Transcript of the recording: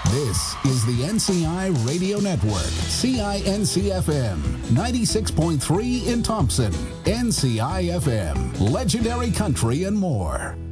This is the NCI Radio Network, CINC-FM, 96.3 in Thompson, NCI-FM, Legendary Country and more.